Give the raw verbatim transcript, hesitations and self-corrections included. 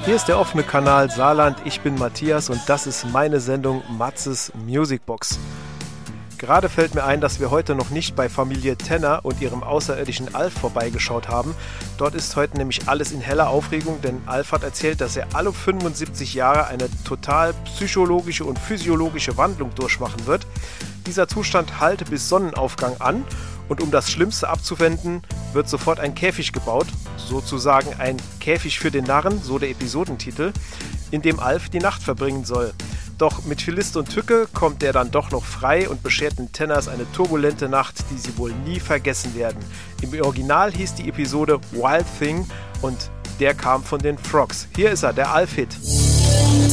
Hier ist der offene Kanal Saarland, ich bin Matthias und das ist meine Sendung Matzes Musicbox. Gerade fällt mir ein, dass wir heute noch nicht bei Familie Tenner und ihrem außerirdischen Alf vorbeigeschaut haben. Dort ist heute nämlich alles in heller Aufregung, denn Alf hat erzählt, dass er alle fünfundsiebzig Jahre eine total psychologische und physiologische Wandlung durchmachen wird. Dieser Zustand halte bis Sonnenaufgang an und um das Schlimmste abzuwenden, wird sofort ein Käfig gebaut, sozusagen ein Käfig für den Narren, so der Episodentitel, in dem Alf die Nacht verbringen soll. Doch mit viel List und Tücke kommt er dann doch noch frei und beschert den Tenners eine turbulente Nacht, die sie wohl nie vergessen werden. Im Original hieß die Episode Wild Thing und der kam von den Frogs. Hier ist er, der Alf-Hit.